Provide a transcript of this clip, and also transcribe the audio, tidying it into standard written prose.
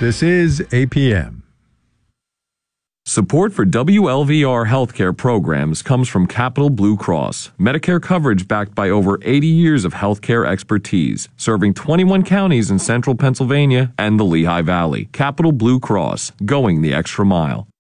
This is APM. Support for WLVR healthcare programs comes from Capital Blue Cross, Medicare coverage backed by over 80 years of healthcare expertise, serving 21 counties in central Pennsylvania and the Lehigh Valley. Capital Blue Cross, going the extra mile.